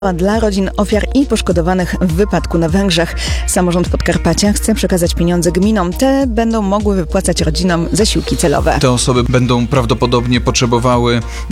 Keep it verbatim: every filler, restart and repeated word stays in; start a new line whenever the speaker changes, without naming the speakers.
Dla rodzin ofiar i poszkodowanych w wypadku na Węgrzech. Samorząd Podkarpacia chce przekazać pieniądze gminom. Te będą mogły wypłacać rodzinom zasiłki celowe.
Te osoby będą prawdopodobnie potrzebowały